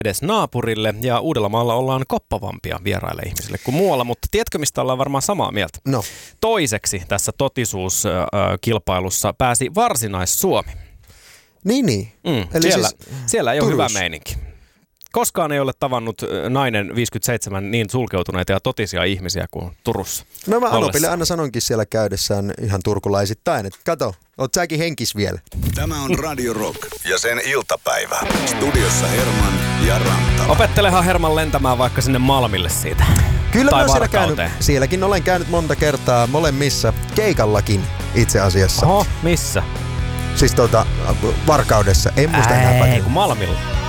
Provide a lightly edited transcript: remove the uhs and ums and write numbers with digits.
edes naapurille ja Uudellamaalla ollaan koppavampia vieraille ihmisille kuin muualla, mutta tiedätkö mistä ollaan varmaan samaa mieltä? No. Toiseksi tässä totisuuskilpailussa pääsi Varsinais-Suomi. Niin. Eli siellä ei ole hyvä meininki. Koskaan ei ole tavannut nainen 57 niin sulkeutuneita ja totisia ihmisiä kuin Turussa. No mä Anopille aina sanonkin siellä käydessään ihan turkulaisittain, että kato, oot säkin henkis vielä. Tämä on Radio Rock ja sen iltapäivä. Studiossa Herman ja Rantala. Opettelehan Herman lentämään vaikka sinne Malmille siitä. Kyllä tai mä siellä käynyt, sielläkin olen käynyt monta kertaa molemmissa, keikallakin itse asiassa. Oho, missä? Siis Varkaudessa, en muista enää paljon. Kun Malmilla.